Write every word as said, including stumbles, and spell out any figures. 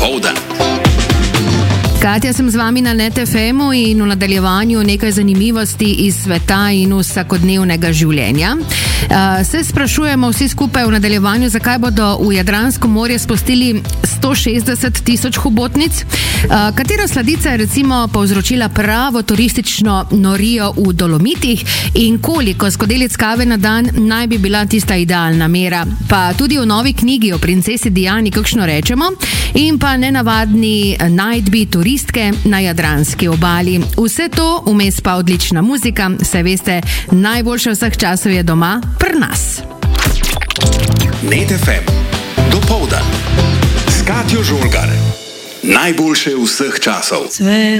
dopoldan. Katja, sem z vami na Net F M-u in v nadaljevanju nekaj zanimivosti iz sveta in vsakodnevnega življenja. Uh, se sprašujemo vsi skupaj v nadaljevanju, zakaj bodo v Jadransko morje spustili sto šestdeset tisoč hobotnic, uh, katera sladica je recimo povzročila pravo turistično norijo v Dolomitih in koliko skodelic kave na dan naj bi bila tista idealna mera. Pa tudi v novi knjigi o princesi Diani kakšno rečemo in pa nenavadni najdbi turistke na jadranski obali. Vse to, vmes pa odlična muzika, saj veste, najboljše vseh časov je doma pri nas. Net F M, dopoldan. S Katjo Žolgar. Najboljše vseh časov.